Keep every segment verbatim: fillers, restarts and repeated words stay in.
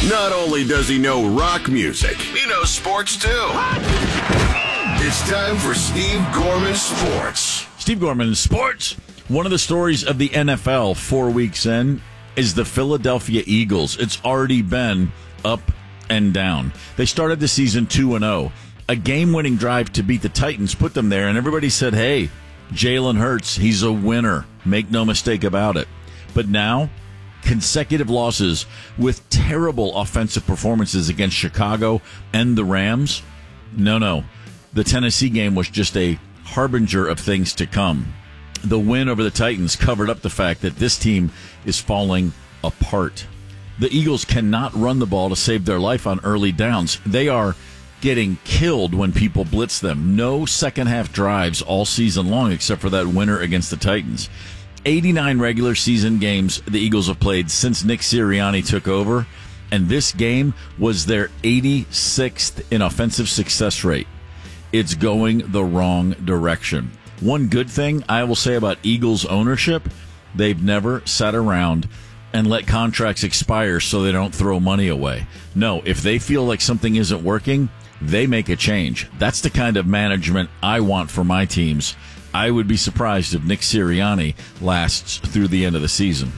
Not only does he know rock music, he knows sports too. It's time for Steve Gorman Sports. Steve Gorman Sports. One of the stories of the N F L four weeks in is the Philadelphia Eagles. It's already been up and down. They started the season two and oh. A game-winning drive to beat the Titans put them there, and everybody said, hey, Jalen Hurts, he's a winner. Make no mistake about it. But now, consecutive losses with terrible offensive performances against Chicago and the Rams. No, no. The Tennessee game was just a harbinger of things to come. The win over the Titans covered up the fact that this team is falling apart. The Eagles cannot run the ball to save their life on early downs. They are getting killed when people blitz them. No second-half drives all season long except for that winner against the Titans. eighty-nine regular season games the Eagles have played since Nick Sirianni took over, and this game was their eighty-sixth in offensive success rate. It's going the wrong direction. One good thing I will say about Eagles ownership, they've never sat around and let contracts expire so they don't throw money away. No, if they feel like something isn't working, they make a change. That's the kind of management I want for my teams. I would be surprised if Nick Sirianni lasts through the end of the season.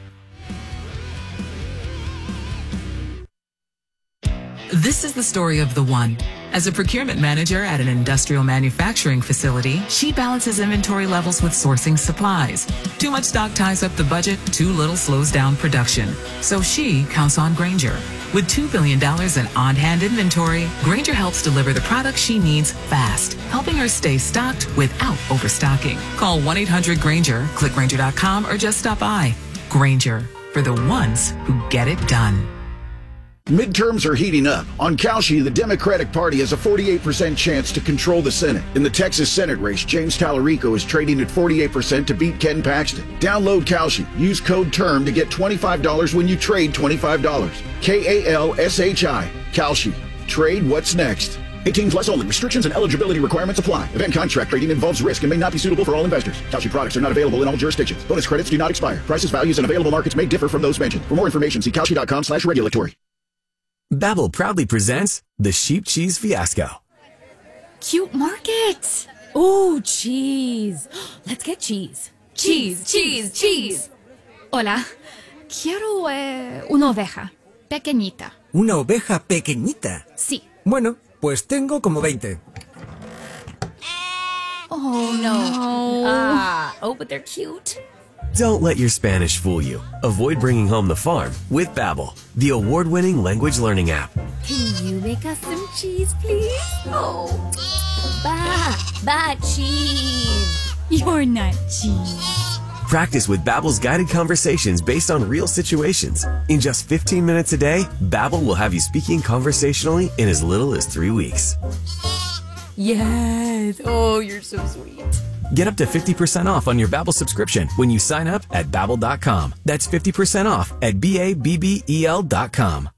This is the story of the one. As a procurement manager at an industrial manufacturing facility, she balances inventory levels with sourcing supplies. Too much stock ties up the budget, too little slows down production. So she counts on Grainger. With two billion dollars in on-hand inventory, Grainger helps deliver the products she needs fast, helping her stay stocked without overstocking. Call one eight hundred Grainger, click Grainger dot com, or just stop by. Grainger, for the ones who get it done. Midterms are heating up. On Kalshi, the Democratic Party has a forty-eight percent chance to control the Senate. In the Texas Senate race, James Tallarico is trading at forty-eight percent to beat Ken Paxton. Download Kalshi. Use code TERM to get twenty-five dollars when you trade twenty-five dollars. K A L S H I. Kalshi. Trade what's next. eighteen plus only. Restrictions and eligibility requirements apply. Event contract trading involves risk and may not be suitable for all investors. Kalshi products are not available in all jurisdictions. Bonus credits do not expire. Prices, values, and available markets may differ from those mentioned. For more information, see Kalshi dot com slash regulatory. Babbel proudly presents the Sheep Cheese Fiasco. Cute market. Oh, cheese. Let's get cheese. Cheese, cheese, cheese. Hola. Quiero eh, una oveja. Pequeñita. ¿Una oveja pequeñita? Sí. Bueno, pues tengo como veinte. Oh, no. Ah, oh, but they're cute. Don't let your Spanish fool you. Avoid bringing home the farm with Babbel, the award-winning language learning app. Can you make us some cheese, please? Oh, ba, ba cheese. You're not cheese. Practice with Babbel's guided conversations based on real situations. In just fifteen minutes a day, Babbel will have you speaking conversationally in as little as three weeks. Yes. Oh, you're so sweet. Get up to fifty percent off on your Babbel subscription when you sign up at Babbel dot com. That's fifty percent off at B A B B E L dot com.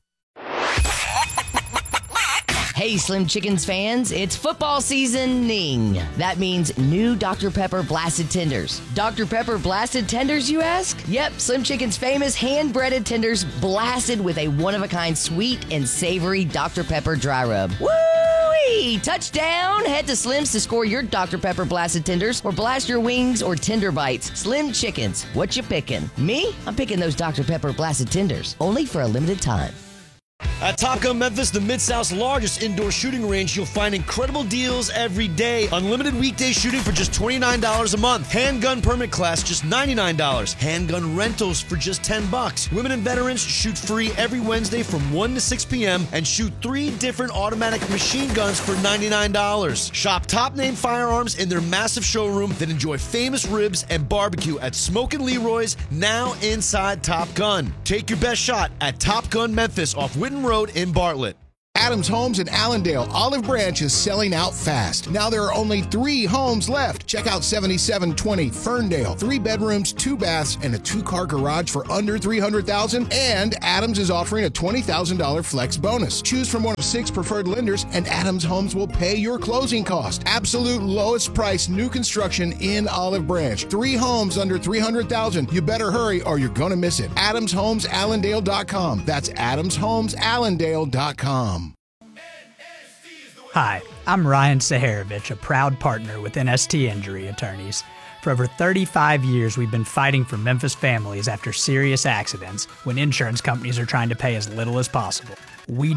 Hey, Slim Chickens fans, it's football seasoning. That means new Doctor Pepper Blasted Tenders. Doctor Pepper Blasted Tenders, you ask? Yep, Slim Chicken's famous hand-breaded tenders blasted with a one-of-a-kind sweet and savory Doctor Pepper dry rub. Woo! Touchdown! Head to Slim's to score your Doctor Pepper Blasted Tenders or blast your wings or tender bites. Slim Chickens, what you picking? Me? I'm picking those Doctor Pepper Blasted Tenders, only for a limited time. At Top Gun Memphis, the Mid-South's largest indoor shooting range, you'll find incredible deals every day. Unlimited weekday shooting for just twenty-nine dollars a month. Handgun permit class, just ninety-nine dollars. Handgun rentals for just ten bucks. Women and veterans shoot free every Wednesday from one to six p.m. and shoot three different automatic machine guns for ninety-nine dollars. Shop top-name firearms in their massive showroom, then enjoy famous ribs and barbecue at Smokin' Leroy's, now inside Top Gun. Take your best shot at Top Gun Memphis off Witten Road in Bartlett. Adams Homes in Allendale. Olive Branch is selling out fast. Now there are only three homes left. Check out seventy-seven twenty Ferndale. Three bedrooms, two baths, and a two-car garage for under three hundred thousand dollars. And Adams is offering a twenty thousand dollars flex bonus. Choose from one of six preferred lenders, and Adams Homes will pay your closing cost. Absolute lowest price new construction in Olive Branch. Three homes under three hundred thousand dollars. You better hurry or you're going to miss it. adams homes allendale dot com. That's adams homes allendale dot com. Hi, I'm Ryan Saharovich, a proud partner with N S T Injury Attorneys. For over thirty-five years, we've been fighting for Memphis families after serious accidents when insurance companies are trying to pay as little as possible. We